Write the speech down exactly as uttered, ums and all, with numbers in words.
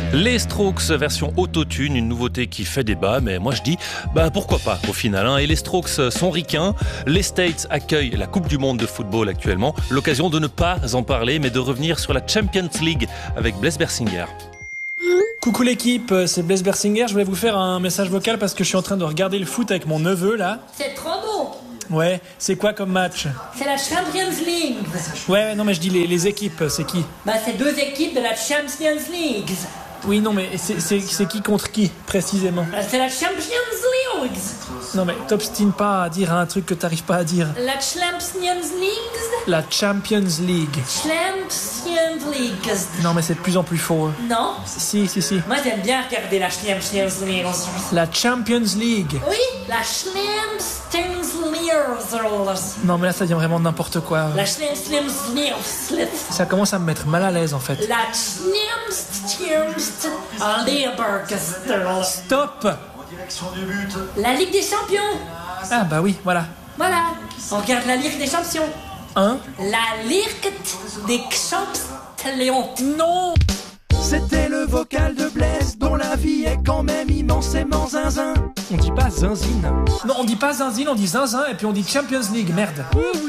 Les Strokes version autotune, une nouveauté qui fait débat, mais moi je dis bah pourquoi pas au final. Hein. Et les Strokes sont ricains. Les States accueillent la Coupe du Monde de football actuellement. L'occasion de ne pas en parler, mais de revenir sur la Champions League avec Blaise Bersinger. Coucou l'équipe, c'est Blaise Bersinger. Je voulais vous faire un message vocal parce que je suis en train de regarder le foot avec mon neveu là. C'est trop beau. Ouais, c'est quoi comme match? C'est la Champions League. Ouais, non mais je dis les, les équipes, c'est qui? Bah c'est deux équipes de la Champions League. Oui, non mais c'est, c'est, c'est qui contre qui précisément? Bah, c'est la Champions League. Non mais t'obstines pas à dire un truc que t'arrives pas à dire. La Champions League. La Champions League. Champions League. Non mais c'est de plus en plus faux. Non. Si, si, si. Moi j'aime bien regarder la Champions League. La Champions League. Oui, la Champions League. Non mais là ça devient vraiment n'importe quoi. La Champions League. Ça commence à me mettre mal à l'aise en fait. La Champions League. Stop. La Ligue des Champions. Ah bah oui, voilà. Voilà. On regarde la Ligue des Champions. Hein? La Ligue des Champions. Non. C'était le vocal de Blaise, dont la vie est quand même immensément zinzin. On dit pas zinzine. Non, on dit pas zinzine, on dit zinzin et puis on dit Champions League, merde.